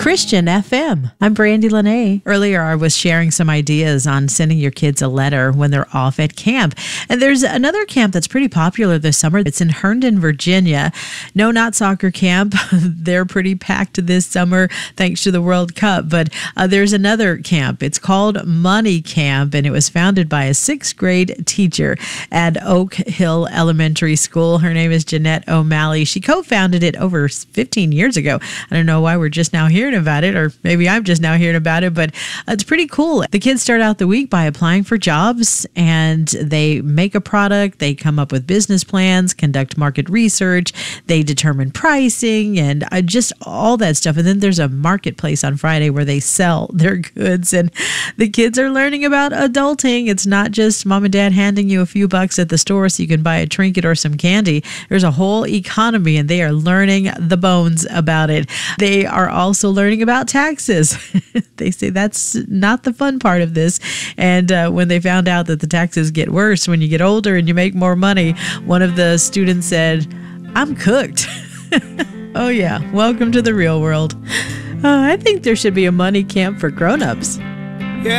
Christian FM. I'm Brandy Lene. Earlier, I was sharing some ideas on sending your kids a letter when they're off at camp. And there's another camp that's pretty popular this summer. It's in Herndon, Virginia. No, not soccer camp. They're pretty packed this summer thanks to the World Cup. But there's another camp. It's called Money Camp, and it was founded by a 6th grade teacher at Oak Hill Elementary School. Her name is Jeanette O'Malley. She co-founded it over 15 years ago. I don't know why we're just now hearing about it, or maybe I'm just now hearing about it, but it's pretty cool. The kids start out the week by applying for jobs, and they make a product, they come up with business plans, conduct market research, they determine pricing, and just all that stuff. And then there's a marketplace on Friday where they sell their goods, and the kids are learning about adulting. It's not just mom and dad handing you a few bucks at the store so you can buy a trinket or some candy. There's a whole economy, and they are learning the bones about it. They are also learning about taxes. They say that's not the fun part of this. And when they found out that the taxes get worse when you get older and you make more money, one of the students said, "I'm cooked." Oh yeah, welcome to the real world. I think there should be a money camp for grown-ups.